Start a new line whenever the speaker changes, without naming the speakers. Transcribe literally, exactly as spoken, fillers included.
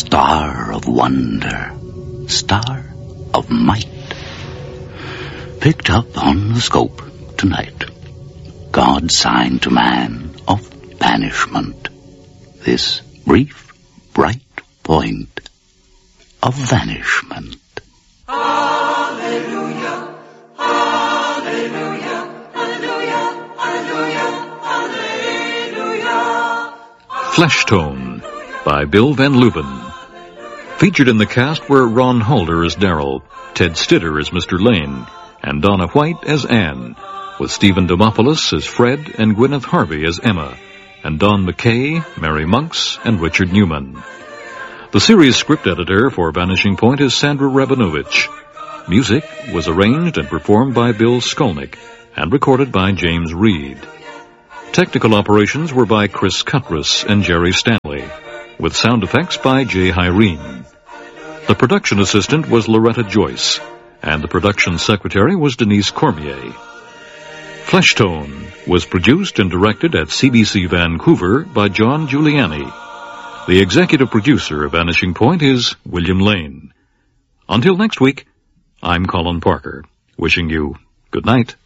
Star of wonder, star of might, picked up on the scope tonight. God's sign to man of banishment, this brief, bright point of vanishment.
Hallelujah, hallelujah, hallelujah, hallelujah, hallelujah.
Flesh Tone by Bill Van Leuven. Featured in the cast were Ron Halder as Darrell, Ted Stitter as Mister Lane, and Donna White as Anne, with Stephen Demopoulos as Fred and Gwyneth Harvey as Emma, and Don McKay, Mary Monks, and Richard Newman. The series script editor for Vanishing Point is Sandra Rabinovich. Music was arranged and performed by Bill Skolnick and recorded by James Reed. Technical operations were by Chris Cutruss and Jerry Stanley, with sound effects by Jay Hyrene. The production assistant was Loretta Joyce, and the production secretary was Denise Cormier. Flesh Tone was produced and directed at C B C Vancouver by John Giuliani. The executive producer of Vanishing Point is William Lane. Until next week, I'm Colin Parker, wishing you good night.